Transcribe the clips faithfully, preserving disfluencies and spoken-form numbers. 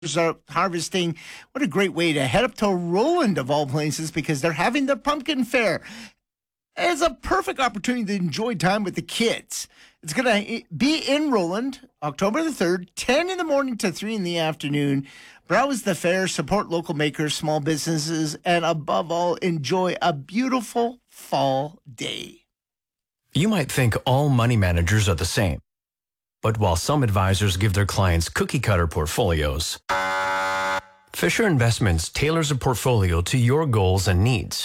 are harvesting. What a great way to head up to Roland, of all places, because they're having the pumpkin fair. It's a perfect opportunity to enjoy time with the kids. It's going to be in Roland, October the third, ten in the morning to three in the afternoon. Browse the fair, support local makers, small businesses, and above all, enjoy a beautiful fall day. You might think all money managers are the same. But while some advisors give their clients cookie-cutter portfolios, Fisher Investments tailors a portfolio to your goals and needs.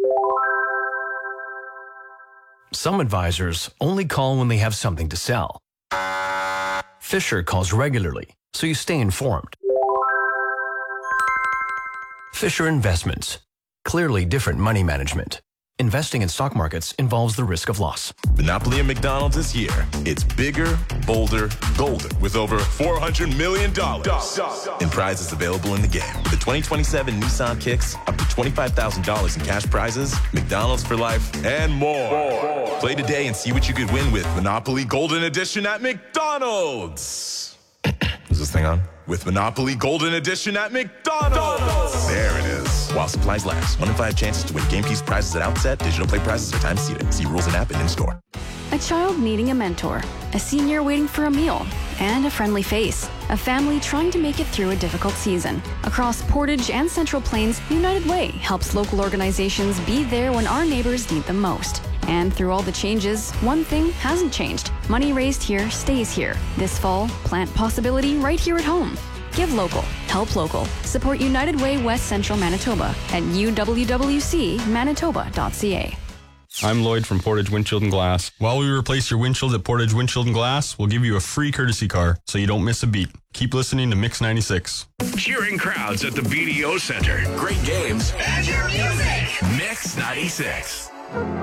Some advisors only call when they have something to sell. Fisher calls regularly, so you stay informed. Fisher Investments. Clearly different money management. Investing in stock markets involves the risk of loss. Monopoly at McDonald's is here. It's bigger, bolder, golden, with over four hundred million dollars in prizes available in the game. The twenty twenty-seven Nissan Kicks, up to twenty-five thousand dollars in cash prizes, McDonald's for life, and more. more. Play today and see what you could win with Monopoly Golden Edition at McDonald's. Is this thing on? With Monopoly Golden Edition at McDonald's. McDonald's. There it is. While supplies last. One in five chances to win game piece prizes at outset. Digital play prizes are time seated. See rules and app and in-store. A child needing a mentor. A senior waiting for a meal. And a friendly face. A family trying to make it through a difficult season. Across Portage and Central Plains, United Way helps local organizations be there when our neighbors need them most. And through all the changes, one thing hasn't changed. Money raised here stays here. This fall, plant possibility right here at home. Give local. Help local. Support United Way West Central Manitoba at u w w c manitoba dot c a. I'm Lloyd from Portage Windshield and Glass. While we replace your windshields at Portage Windshield and Glass, we'll give you a free courtesy car so you don't miss a beat. Keep listening to Mix ninety-six. Cheering crowds at the B D O Center. Great games. And your music. Mix ninety-six.